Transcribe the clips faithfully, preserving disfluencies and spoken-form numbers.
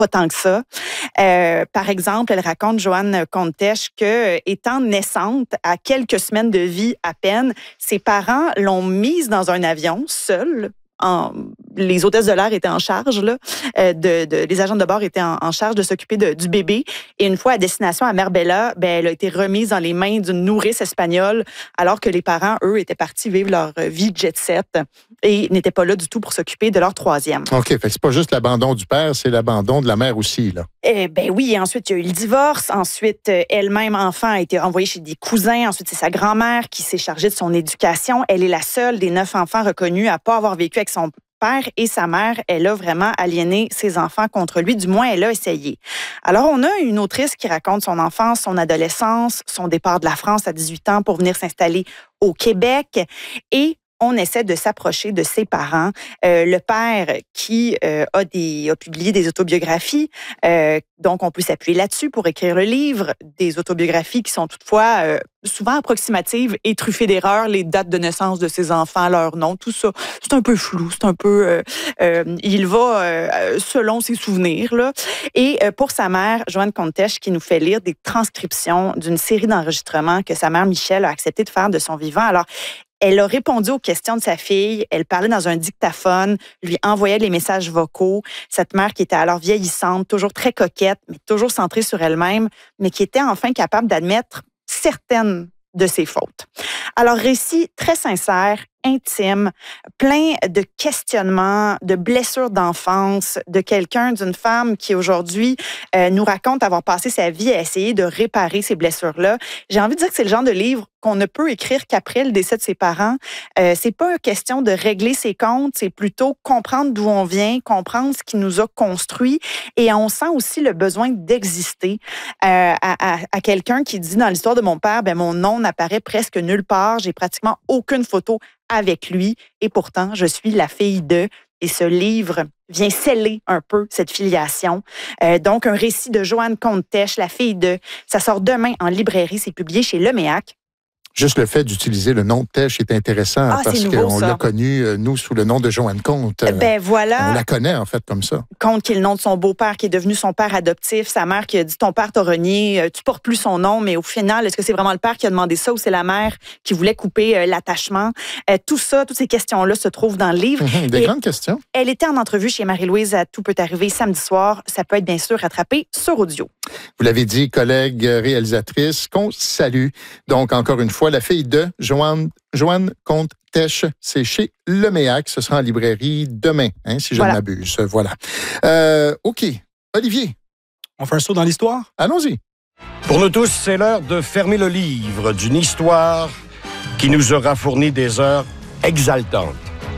pas tant que ça. Euh, par exemple, elle raconte, Joanne Contes, que étant naissante, à quelques semaines de vie à peine, ses parents l'ont mise dans un avion seule. En, les hôtesses de l'air étaient en charge, là, euh, de, de, les agents de bord étaient en, en charge de s'occuper de, du bébé. Et une fois à destination à Marbella, ben, elle a été remise dans les mains d'une nourrice espagnole, alors que les parents, eux, étaient partis vivre leur vie jet-set et n'étaient pas là du tout pour s'occuper de leur troisième. OK, fait que c'est pas juste l'abandon du père, c'est l'abandon de la mère aussi, là. Eh ben oui, ensuite, il y a eu le divorce. Ensuite, elle-même, enfant, a été envoyée chez des cousins. Ensuite, c'est sa grand-mère qui s'est chargée de son éducation. Elle est la seule des neuf enfants reconnus à pas avoir vécu avec son père et sa mère. Elle a vraiment aliéné ses enfants contre lui. Du moins, elle a essayé. Alors, on a une autrice qui raconte son enfance, son adolescence, son départ de la France à dix-huit ans pour venir s'installer au Québec. Et on essaie de s'approcher de ses parents. Euh, le père qui euh, a, des, a publié des autobiographies, euh, donc on peut s'appuyer là-dessus pour écrire le livre, des autobiographies qui sont toutefois euh, souvent approximatives et truffées d'erreurs, les dates de naissance de ses enfants, leur nom, tout ça. C'est un peu flou, c'est un peu... Euh, euh, il va euh, selon ses souvenirs, là. Et euh, pour sa mère, Joanne Contes, qui nous fait lire des transcriptions d'une série d'enregistrements que sa mère Michel a accepté de faire de son vivant. Alors, elle a répondu aux questions de sa fille. Elle parlait dans un dictaphone, lui envoyait les messages vocaux. Cette mère qui était alors vieillissante, toujours très coquette, mais toujours centrée sur elle-même, mais qui était enfin capable d'admettre certaines de ses fautes. Alors, récit très sincère, intime, plein de questionnements, de blessures d'enfance, de quelqu'un, d'une femme qui aujourd'hui euh, nous raconte avoir passé sa vie à essayer de réparer ces blessures-là. J'ai envie de dire que c'est le genre de livre qu'on ne peut écrire qu'après le décès de ses parents. Euh, c'est pas une question de régler ses comptes, c'est plutôt comprendre d'où on vient, comprendre ce qui nous a construit, et on sent aussi le besoin d'exister. Euh, à, à, à quelqu'un qui dit dans l'histoire de mon père, ben mon nom n'apparaît presque nulle part, j'ai pratiquement aucune photo avec lui, et pourtant je suis la fille de. Et ce livre vient sceller un peu cette filiation. Euh, donc, un récit de Joanne Contes, la fille de. Ça sort demain en librairie, c'est publié chez Leméac. Juste le fait d'utiliser le nom de Tesh est intéressant ah, parce qu'on l'a connu, nous, sous le nom de Joanne Comte. Ben voilà. On la connaît, en fait, comme ça. Comte, qui est le nom de son beau-père, qui est devenu son père adoptif. Sa mère qui a dit « Ton père t'a renié, tu portes plus son nom », mais au final, est-ce que c'est vraiment le père qui a demandé ça ou c'est la mère qui voulait couper euh, l'attachement? Euh, tout ça, toutes ces questions-là se trouvent dans le livre. Mmh, des Et grandes questions. Elle était en entrevue chez Marie-Louise à Tout peut arriver samedi soir. Ça peut être bien sûr rattrapé sur audio. Vous l'avez dit, collègue réalisatrice, qu'on salue. Donc, encore une fois, la fille de Joanne, Joanne Contes, c'est chez Leméac. Ce sera en librairie demain, hein, si je voilà. ne m'abuse. Voilà. Euh, OK. Olivier. On fait un saut dans l'histoire? Allons-y. Pour nous tous, c'est l'heure de fermer le livre d'une histoire qui nous aura fourni des heures exaltantes.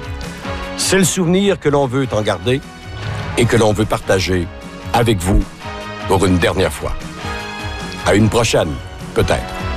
C'est le souvenir que l'on veut en garder et que l'on veut partager avec vous pour une dernière fois. À une prochaine, peut-être.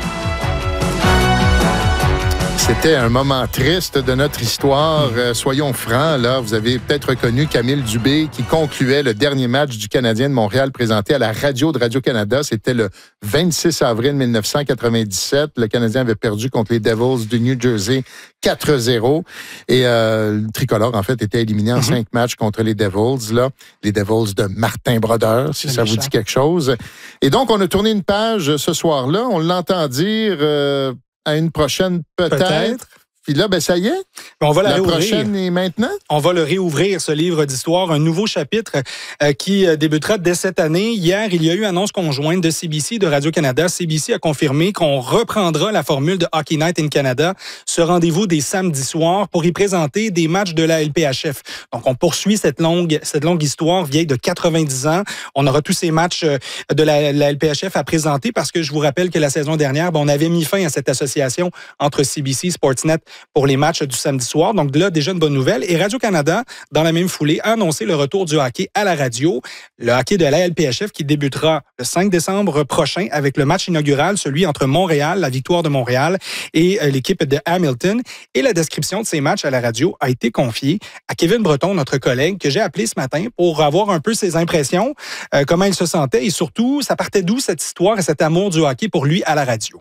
C'était un moment triste de notre histoire. Euh, soyons francs, là, vous avez peut-être reconnu Camille Dubé qui concluait le dernier match du Canadien de Montréal présenté à la radio de Radio-Canada. C'était le vingt-six avril mille neuf cent quatre-vingt-dix-sept. Le Canadien avait perdu contre les Devils du New Jersey quatre à zéro. Et euh, le tricolore, en fait, était éliminé en mm-hmm. cinq matchs contre les Devils. Là. Les Devils de Martin Brodeur, si ça vous dit quelque chose. Et donc, on a tourné une page ce soir-là. On l'entend dire... Euh, à une prochaine, peut-être. peut-être. Puis là, ben ça y est. On va la, la réouvrir. prochaine est maintenant. On va le réouvrir, ce livre d'histoire, un nouveau chapitre euh, qui euh, débutera dès cette année. Hier, il y a eu annonce conjointe de C B C et de Radio-Canada. C B C a confirmé qu'on reprendra la formule de Hockey Night in Canada, ce rendez-vous des samedis soirs pour y présenter des matchs de la L P H F. Donc, on poursuit cette longue, cette longue histoire vieille de quatre-vingt-dix ans. On aura tous ces matchs euh, de la, la L P H F à présenter parce que je vous rappelle que la saison dernière, ben, on avait mis fin à cette association entre C B C, Sportsnet pour les matchs du samedi soir. Donc là, déjà une bonne nouvelle. Et Radio-Canada, dans la même foulée, a annoncé le retour du hockey à la radio. Le hockey de la L P H F qui débutera le cinq décembre prochain avec le match inaugural, celui entre Montréal, la Victoire de Montréal, et l'équipe de Hamilton. Et la description de ces matchs à la radio a été confiée à Kevin Breton, notre collègue, que j'ai appelé ce matin pour avoir un peu ses impressions, euh, comment il se sentait et surtout, ça partait d'où cette histoire et cet amour du hockey pour lui à la radio.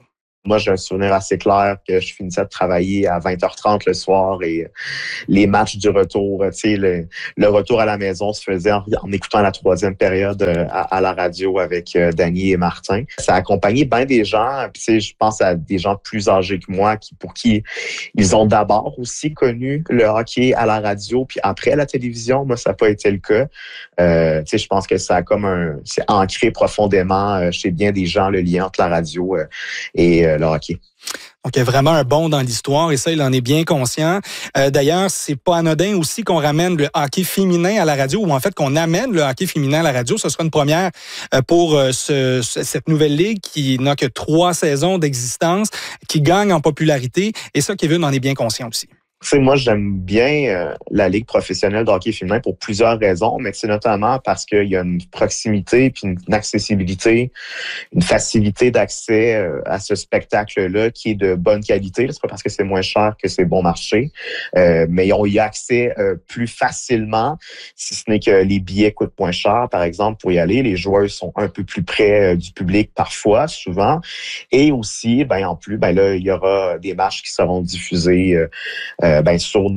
Moi, j'ai un souvenir assez clair que je finissais de travailler à vingt heures trente le soir et les matchs du retour, tu sais, le, le retour à la maison se faisait en, en écoutant la troisième période à, à la radio avec euh, Danny et Martin. Ça a accompagné bien des gens, puis tu sais, je pense à des gens plus âgés que moi qui pour qui ils ont d'abord aussi connu le hockey à la radio, puis après à la télévision. Moi, ça n'a pas été le cas. Euh, tu sais, je pense que ça a comme un, c'est ancré profondément euh, chez bien des gens le lien entre la radio euh, et euh, le hockey. Donc, il y a vraiment un bond dans l'histoire et ça, il en est bien conscient. Euh, d'ailleurs, c'est pas anodin aussi qu'on ramène le hockey féminin à la radio ou en fait qu'on amène le hockey féminin à la radio. Ce sera une première pour ce, cette nouvelle ligue qui n'a que trois saisons d'existence, qui gagne en popularité et ça, Kevin en est bien conscient aussi. Tu sais, moi, j'aime bien euh, la Ligue professionnelle de hockey féminin pour plusieurs raisons, mais c'est notamment parce qu'il y a une proximité, puis une, une accessibilité, une facilité d'accès euh, à ce spectacle-là qui est de bonne qualité. C'est pas parce que c'est moins cher que c'est bon marché, euh, mais on y a accès euh, plus facilement, si ce n'est que les billets coûtent moins cher, par exemple, pour y aller. Les joueurs sont un peu plus près euh, du public parfois, souvent. Et aussi, ben en plus, ben là, il y aura des matchs qui seront diffusés euh, Euh, ben sur,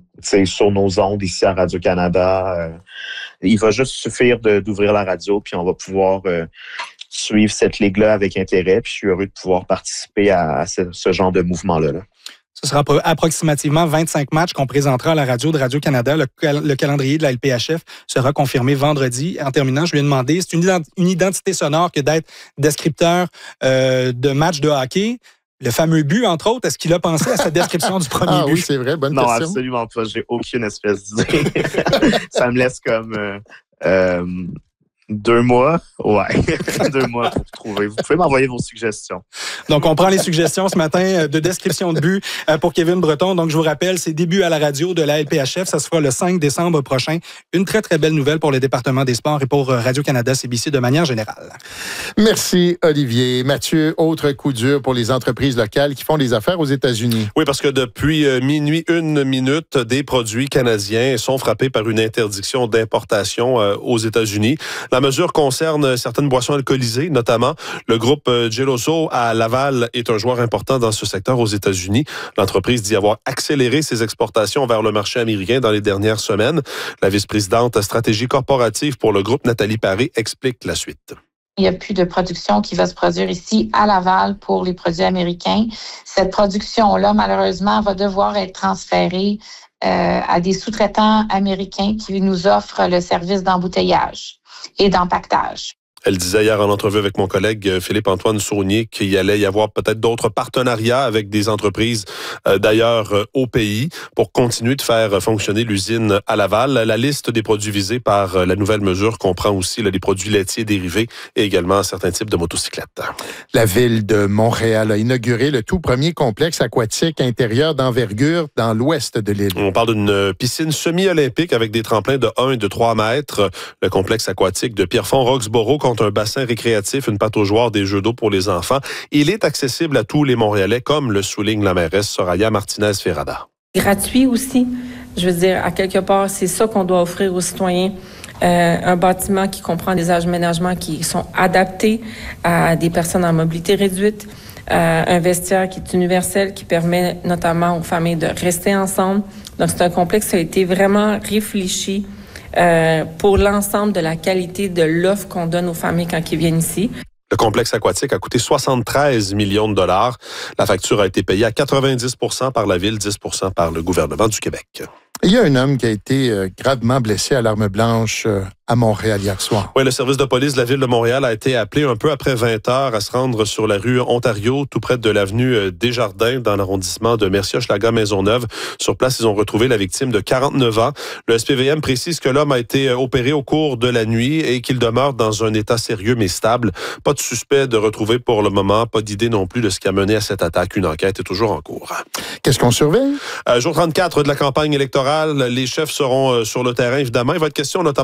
sur nos ondes ici à Radio-Canada. Euh, il va juste suffire de, d'ouvrir la radio, puis on va pouvoir euh, suivre cette ligue-là avec intérêt. Puis je suis heureux de pouvoir participer à, à ce, ce genre de mouvement-là. Là. Ce sera approximativement vingt-cinq matchs qu'on présentera à la radio de Radio-Canada. Le, le calendrier de la L P H F sera confirmé vendredi. En terminant, je lui ai demandé, c'est une, une identité sonore que d'être descripteur euh, de matchs de hockey. Le fameux but, entre autres, est-ce qu'il a pensé à sa description du premier ah, but? Oui, c'est vrai, bonne non, question. Non, absolument pas. J'ai aucune espèce d'idée. Ça me laisse comme euh, euh, deux mois. Ouais, deux mois pour trouver. Vous pouvez m'envoyer vos suggestions. Donc, on prend les suggestions ce matin de description de but pour Kevin Breton. Donc, je vous rappelle, c'est début à la radio de la L P H F. Ça se fera le cinq décembre prochain. Une très, très belle nouvelle pour le département des sports et pour Radio-Canada C B C de manière générale. Merci, Olivier. Mathieu, autre coup dur pour les entreprises locales qui font des affaires aux États-Unis. Oui, parce que depuis minuit, une minute, des produits canadiens sont frappés par une interdiction d'importation aux États-Unis. La mesure concerne certaines boissons alcoolisées, notamment le groupe Geloso à Laval est un joueur important dans ce secteur aux États-Unis. L'entreprise dit avoir accéléré ses exportations vers le marché américain dans les dernières semaines. La vice-présidente stratégie corporative pour le groupe, Nathalie Paré, explique la suite. Il n'y a plus de production qui va se produire ici à Laval pour les produits américains. Cette production-là, malheureusement, va devoir être transférée euh, à des sous-traitants américains qui nous offrent le service d'embouteillage et d'empaquetage. Elle disait hier en entrevue avec mon collègue Philippe-Antoine Saunier qu'il allait y avoir peut-être d'autres partenariats avec des entreprises euh, d'ailleurs euh, au pays pour continuer de faire fonctionner l'usine à Laval. La liste des produits visés par euh, la nouvelle mesure comprend aussi là, les produits laitiers dérivés et également certains types de motocyclettes. La ville de Montréal a inauguré le tout premier complexe aquatique intérieur d'envergure dans l'ouest de l'île. On parle d'une piscine semi-olympique avec des tremplins de un et de trois mètres. Le complexe aquatique de Pierrefonds-Roxborough un bassin récréatif, une pataugeoire, des jeux d'eau pour les enfants. Il est accessible à tous les Montréalais, comme le souligne la mairesse Soraya Martinez-Ferrada. Gratuit aussi. Je veux dire, à quelque part, c'est ça qu'on doit offrir aux citoyens. Euh, un bâtiment qui comprend des aménagements qui sont adaptés à des personnes en mobilité réduite. Euh, un vestiaire qui est universel, qui permet notamment aux familles de rester ensemble. Donc, c'est un complexe qui a été vraiment réfléchi Euh, pour l'ensemble de la qualité de l'offre qu'on donne aux familles quand ils viennent ici. Le complexe aquatique a coûté soixante-treize millions de dollars. La facture a été payée à quatre-vingt-dix pour cent par la Ville, dix pour cent par le gouvernement du Québec. Il y a un homme qui a été euh, gravement blessé à l'arme blanche euh, à Montréal hier soir. Oui, le service de police de la Ville de Montréal a été appelé un peu après vingt heures à se rendre sur la rue Ontario, tout près de l'avenue Desjardins, dans l'arrondissement de Mercier-Hochelaga-Maisonneuve. Sur place, ils ont retrouvé la victime de quarante-neuf ans. Le S P V M précise que l'homme a été opéré au cours de la nuit et qu'il demeure dans un état sérieux mais stable. Pas de suspect de retrouver pour le moment, pas d'idée non plus de ce qui a mené à cette attaque. Une enquête est toujours en cours. Qu'est-ce qu'on surveille? Euh, jour trente-quatre de la campagne électorale, les chefs seront euh, sur le terrain, évidemment. Il va être question notamment aujourd'hui de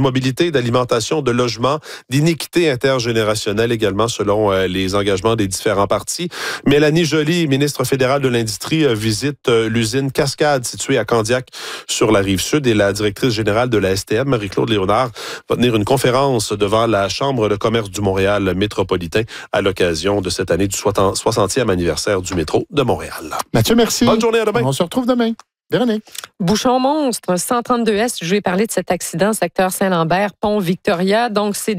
mobilité, d'alimentation, de logement, d'inéquité intergénérationnelle également, selon euh, les engagements des différents partis. Mélanie Joly, ministre fédérale de l'Industrie, euh, visite euh, l'usine Cascade située à Candiac sur la Rive-Sud et la directrice générale de la S T M, Marie-Claude Léonard, va tenir une conférence devant la Chambre de commerce du Montréal métropolitain à l'occasion de cette année du soixantième anniversaire du métro de Montréal. Mathieu, merci. Bonne journée, à demain. On se retrouve demain. Véronique. Bouchon monstre, cent trente-deux S. Je vais parler de cet accident, secteur Saint-Lambert, pont Victoria. Donc, c'est